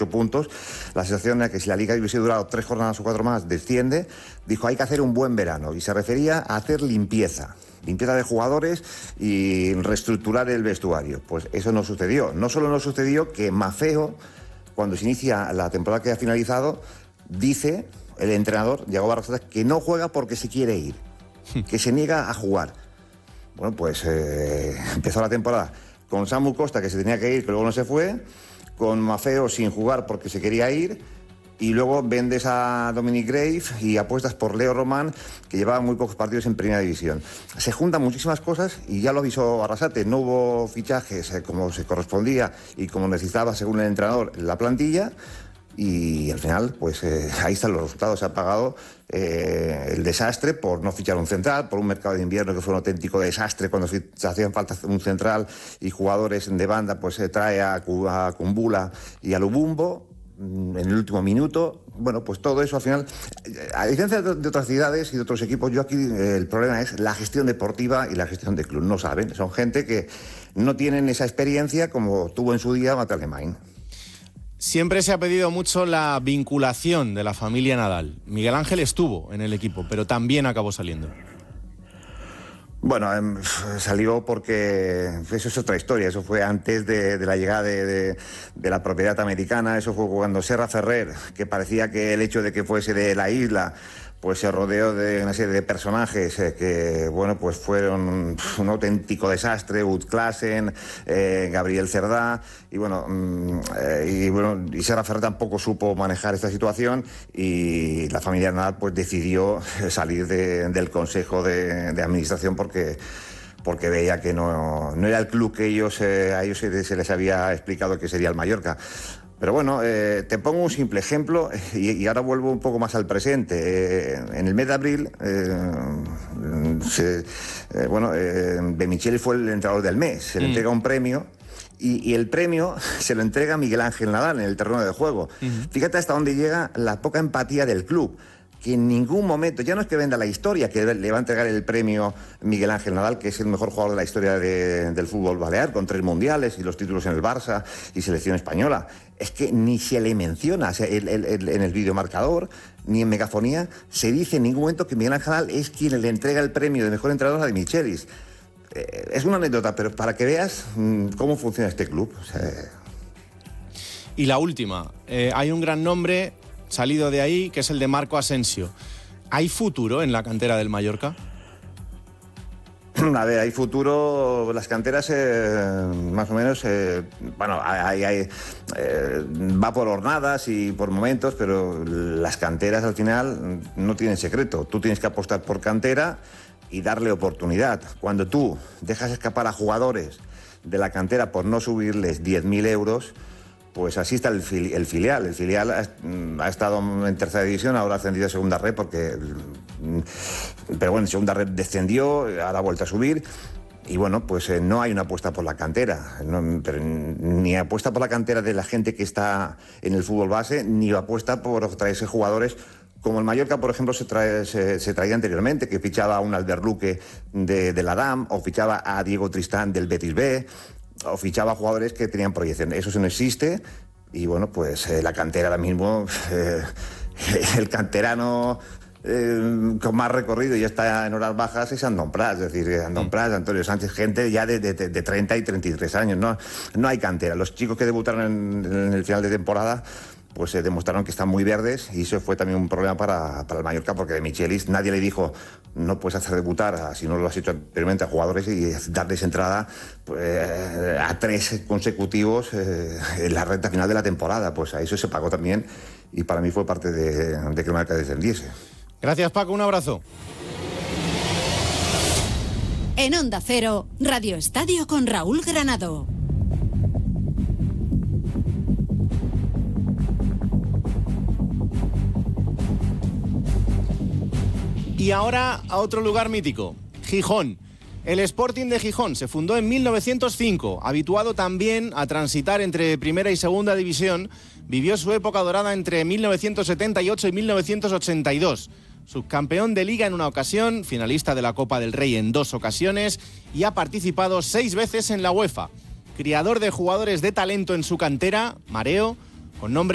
8 puntos. La sensación era que si la Liga hubiese durado 3 jornadas o 4 más, desciende. Dijo, hay que hacer un buen verano. Y se refería a hacer limpieza de jugadores y reestructurar el vestuario. Pues eso no sucedió. No solo no sucedió, que Maffeo, cuando se inicia la temporada que ha finalizado, dice el entrenador, Yago Barrasate, que no juega porque se quiere ir, que se niega a jugar. Bueno, pues empezó la temporada con Samu Costa, que se tenía que ir, que luego no se fue, con Maffeo sin jugar porque se quería ir, y luego vendes a Dominic Graves y apuestas por Leo Román, que llevaba muy pocos partidos en Primera División. Se juntan muchísimas cosas y ya lo avisó Arrasate, no hubo fichajes como se correspondía y como necesitaba, según el entrenador, la plantilla. Y al final, pues ahí están los resultados. Se ha pagado el desastre por no fichar un central, por un mercado de invierno que fue un auténtico desastre. Cuando se hacían falta un central y jugadores de banda, pues se trae a Kumbula y a Lubumbo en el último minuto. Bueno, pues todo eso al final, a diferencia de otras ciudades y de otros equipos, yo aquí el problema es la gestión deportiva y la gestión del club. No saben, son gente que no tienen esa experiencia como tuvo en su día Matías Alemany. Siempre se ha pedido mucho la vinculación de la familia Nadal. Miguel Ángel estuvo en el equipo, pero también acabó saliendo. Bueno, salió porque eso es otra historia. Eso fue antes de la llegada de la propiedad americana. Eso fue cuando Serra Ferrer, que parecía que el hecho de que fuese de la isla, pues se rodeó de una serie de personajes que, bueno, pues fueron un auténtico desastre. Ud Klassen, Gabriel Cerdá, y Serra Ferrer tampoco supo manejar esta situación, y la familia Nadal pues decidió salir del consejo de administración porque veía que no era el club que a ellos se les había explicado que sería el Mallorca. Pero bueno, te pongo un simple ejemplo y ahora vuelvo un poco más al presente. En el mes de abril, De Micheli fue el entrenador del mes. Se le entrega un premio y el premio se lo entrega a Miguel Ángel Nadal en el terreno de juego. Fíjate hasta dónde llega la poca empatía del club, que en ningún momento, ya no es que venda la historia, que le va a entregar el premio Miguel Ángel Nadal, que es el mejor jugador de la historia del fútbol balear, con 3 mundiales y los títulos en el Barça y selección española. Es que ni se le menciona, o sea, en el videomarcador ni en megafonía se dice en ningún momento que Miguel Ángel Nadal es quien le entrega el premio de mejor entrenador a De Michelis. Es una anécdota, pero para que veas cómo funciona este club. O sea, y la última, hay un gran nombre salido de ahí, que es el de Marco Asensio. ¿Hay futuro en la cantera del Mallorca? A ver, hay futuro. Las canteras, más o menos, va por jornadas y por momentos, pero las canteras al final no tienen secreto. Tú tienes que apostar por cantera y darle oportunidad. Cuando tú dejas escapar a jugadores de la cantera por no subirles 10.000 euros, pues así está el filial. El filial ha estado en tercera división, ahora ha ascendido a segunda red pero bueno, en segunda red descendió, ahora ha vuelto a subir. Y bueno, pues no hay una apuesta por la cantera, ni apuesta por la cantera de la gente que está en el fútbol base, ni apuesta por traerse jugadores como el Mallorca, por ejemplo, se traía anteriormente, que fichaba a un Albert Luque de la DAM, o fichaba a Diego Tristán del Betis B, o fichaba a jugadores que tenían proyección. Eso no existe. Y bueno, pues la cantera ahora mismo, el canterano con más recorrido y ya está en horas bajas es Andón Prats, es decir, Andón Prats, Antonio Sánchez, gente ya de 30 y 33 años. No hay cantera. Los chicos que debutaron en el final de temporada pues demostraron que están muy verdes, y eso fue también un problema para el Mallorca, porque De Michelis nadie le dijo no puedes hacer debutar, si no lo has hecho anteriormente, a jugadores y darles entrada a 3 consecutivos en la recta final de la temporada. Pues a eso se pagó también, y para mí fue parte de que el Mallorca descendiese. Gracias, Paco, un abrazo. En Onda Cero, Radio Estadio con Raúl Granado. Y ahora a otro lugar mítico, Gijón. El Sporting de Gijón se fundó en 1905, habituado también a transitar entre primera y segunda división, vivió su época dorada entre 1978 y 1982. Subcampeón de Liga en una ocasión, finalista de la Copa del Rey en 2 ocasiones y ha participado 6 veces en la UEFA. Criador de jugadores de talento en su cantera, Mareo, con nombre